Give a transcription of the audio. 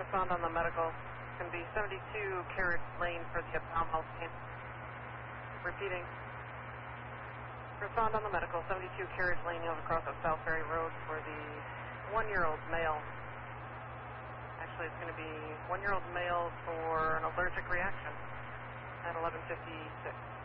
Respond on the medical. It's going to be 72 Carriage Lane for the abdominal pain. Repeating. Respond on the medical. 72 Carriage Lane, you'll cross of South Ferry Road for the 1-year-old male. Actually, it's going to be 1-year-old male for an allergic reaction at 11:56.